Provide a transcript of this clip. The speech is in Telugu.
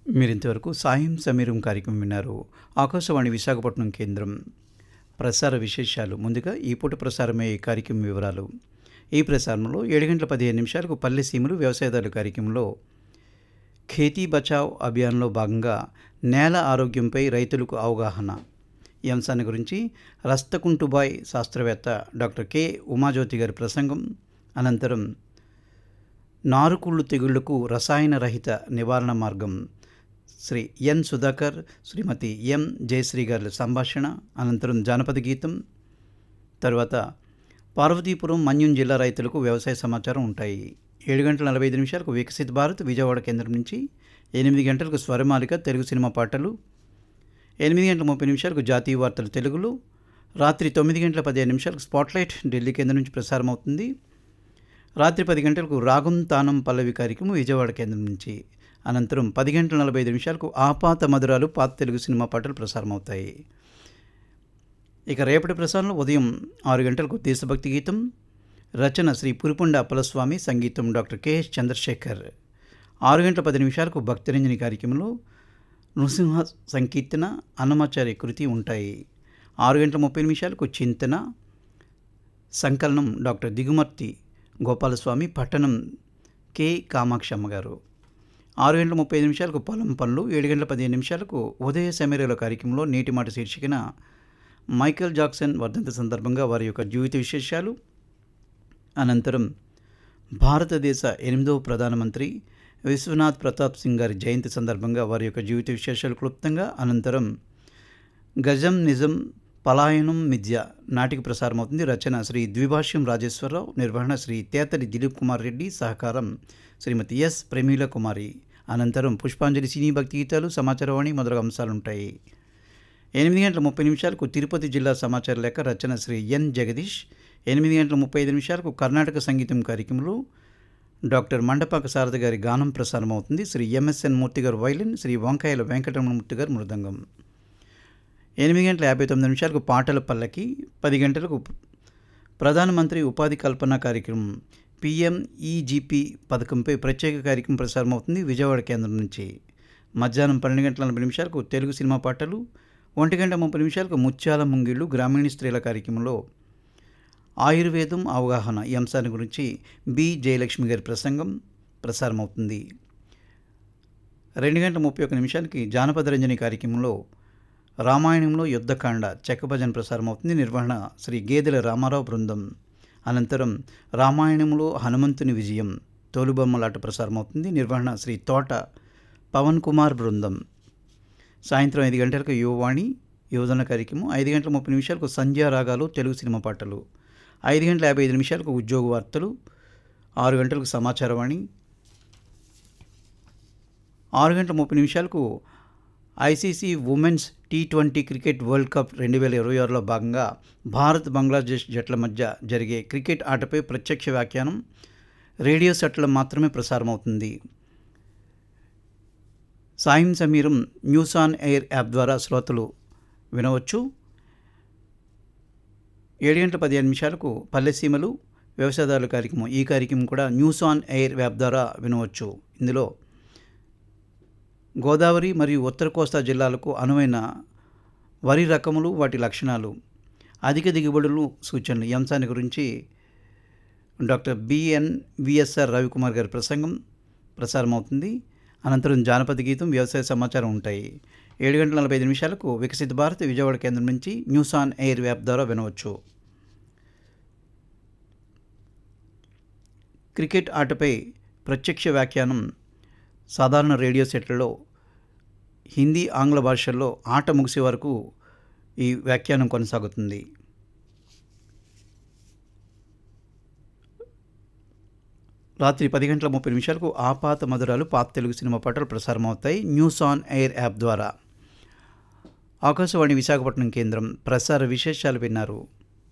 మీరింతవరకు సాయం సమీరం కార్యక్రమం విన్నారు. ఆకాశవాణి విశాఖపట్నం కేంద్రం ప్రసార విశేషాలు. ముందుగా ఈ పూట ప్రసారమయ్యే కార్యక్రమం వివరాలు. ఈ ప్రసారంలో 7:15 పల్లె సీమలు వ్యవసాయదారుల కార్యక్రమంలో ఖేతీ బచావ్ అభియాన్లో భాగంగా నేల ఆరోగ్యంపై రైతులకు అవగాహన ఈ అంశాన్ని గురించి రస్తకుంటుబాయ్ శాస్త్రవేత్త డాక్టర్ కె ఉమాజ్యోతి గారి ప్రసంగం. అనంతరం నారుకుళ్ళు తెగుళ్లకు రసాయన రహిత నివారణ మార్గం శ్రీ ఎన్ సుధాకర్, శ్రీమతి ఎం జయశ్రీ గారి సంభాషణ. అనంతరం జానపద గీతం. తర్వాత పార్వతీపురం, మన్యం జిల్లా రైతులకు వ్యవసాయ సమాచారం ఉంటాయి. 7:45 వికసిత్ భారత్ విజయవాడ కేంద్రం నుంచి, 8 గంటలకు స్వరమాలిక తెలుగు సినిమా పాటలు, 8:30 జాతీయ వార్తలు తెలుగులో, రాత్రి 9:15 స్పాట్లైట్ ఢిల్లీ కేంద్రం నుంచి ప్రసారం అవుతుంది. రాత్రి 10 గంటలకు రాగం తానం పల్లవి కార్యక్రమం విజయవాడ కేంద్రం నుంచి. అనంతరం 10:45 ఆపాత మధురాలు పాత తెలుగు సినిమా పాటలు ప్రసారం అవుతాయి. ఇక రేపటి ప్రసారంలో ఉదయం 6 గంటలకు దేశభక్తి గీతం, రచన శ్రీ పురిపొండ అప్పలస్వామి, సంగీతం డాక్టర్ కెఎస్ చంద్రశేఖర్. 6:10 భక్తిరంజని కార్యక్రమంలో నృసింహ సంకీర్తన, అన్నమాచార్య కృతి ఉంటాయి. 6:30 చింతన, సంకలనం డాక్టర్ దిగుమర్తి గోపాలస్వామి, పట్టణం కె కామాక్షమ్మ గారు. 6:35 పొలం పనులు. 7:15 ఉదయ సమీరాల కార్యక్రమంలో నేటి మాట శీర్షికన మైకేల్ జాక్సన్ వర్ధంతి సందర్భంగా వారి యొక్క జీవిత విశేషాలు. అనంతరం భారతదేశ 8వ ప్రధానమంత్రి విశ్వనాథ్ ప్రతాప్ సింగ్ గారి జయంతి సందర్భంగా వారి యొక్క జీవిత విశేషాలు క్లుప్తంగా. అనంతరం గజం నిజం పలాయనం మిథ్య నాటిక ప్రసారం అవుతుంది. రచన శ్రీ ద్విభాష్యం రాజేశ్వరరావు, నిర్వహణ శ్రీ తేతలి దిలీప్ కుమార్ రెడ్డి, సహకారం శ్రీమతి ఎస్ ప్రమీల కుమారి. అనంతరం పుష్పాంజలి సినీ భక్తి గీతాలు, సమాచారవాణి మొదలగు అంశాలుంటాయి. 8:30 తిరుపతి జిల్లా సమాచార లేఖ, రచన శ్రీ ఎన్ జగదీష్. 8:35 కర్ణాటక సంగీతం కార్యక్రమంలో డాక్టర్ మండపాక శారద గారి గానం ప్రసారం అవుతుంది. శ్రీ ఎంఎస్ఎన్ మూర్తి గారు వైలిన్, శ్రీ వంకాయల వెంకటరమణమూర్తి గారు మృదంగం. 8:59 పాటల పల్లకి. 10 గంటలకు ప్రధానమంత్రి ఉపాధి కల్పన కార్యక్రమం పిఎంఈజీపీ పథకంపై ప్రత్యేక కార్యక్రమం ప్రసారం అవుతుంది విజయవాడ కేంద్రం నుంచి. మధ్యాహ్నం 12:40 తెలుగు సినిమా పాటలు. 1:30 ముత్యాల ముంగిళ్ళు గ్రామీణ స్త్రీల కార్యక్రమంలో ఆయుర్వేదం అవగాహన ఈ అంశాన్ని గురించి బి జయలక్ష్మి గారి ప్రసంగం ప్రసారం అవుతుంది. 2:31 జానపద రంజని కార్యక్రమంలో రామాయణంలో యుద్ధకాండ చెక్కభజన ప్రసారం అవుతుంది. నిర్వహణ శ్రీ గేదెల రామారావు బృందం. అనంతరం రామాయణంలో హనుమంతుని విజయం తోలుబొమ్మలాట ప్రసారం అవుతుంది. నిర్వహణ శ్రీ తోట పవన్ కుమార్ బృందం. సాయంత్రం 5 గంటలకు యువవాణి యువజన కార్యక్రమం. 5:30 సంధ్యారాగాలు తెలుగు సినిమా పాటలు. 5:55 ఉద్యోగ వార్తలు. 6 గంటలకు సమాచారవాణి. 6:30 ICC women's T20 cricket world cup 2026లో భాగంగా భారత్ బంగ్లాదేశ్ జట్ల మధ్య జరిగే క్రికెట్ ఆటపై ప్రత్యక్ష వ్యాఖ్యానం రేడియో సెట్లో మాత్రమే ప్రసారం అవుతుంది. సాయం Sameeram news on air app ద్వారా శ్రోతలు వినవచ్చు. 7:15 పల్లెసీమలు వ్యవసాయదారుల కార్యక్రమం. ఈ కార్యక్రమం కూడా న్యూస్ ఆన్ ఎయిర్ యాప్ ద్వారా వినవచ్చు. ఇందులో గోదావరి మరియు ఉత్తర కోస్తా జిల్లాలకు అనువైన వరి రకములు, వాటి లక్షణాలు, అధిక దిగుబడులు, సూచనలు ఈ అంశాన్ని గురించి డాక్టర్ విఎస్ఆర్ రవికుమార్ గారి ప్రసంగం ప్రసారం అవుతుంది. అనంతరం జానపద గీతం, వ్యవసాయ సమాచారం ఉంటాయి. 7:45 వికసిత్ భారత్ విజయవాడ కేంద్రం నుంచి న్యూస్ ఆన్ ఎయిర్ యాప్ ద్వారా వినవచ్చు. క్రికెట్ ఆటపై ప్రత్యక్ష వ్యాఖ్యానం సాధారణ రేడియో సెట్లలో హిందీ, ఆంగ్ల భాషల్లో ఆట ముగిసే వరకు ఈ వ్యాఖ్యానం కొనసాగుతుంది. రాత్రి 10:30 ఆపాత మధురాలు పాత తెలుగు సినిమా పాటలు ప్రసారం అవుతాయి న్యూస్ ఆన్ ఎయిర్ యాప్ ద్వారా. ఆకాశవాణి విశాఖపట్నం కేంద్రం ప్రసార విశేషాలు విన్నారు.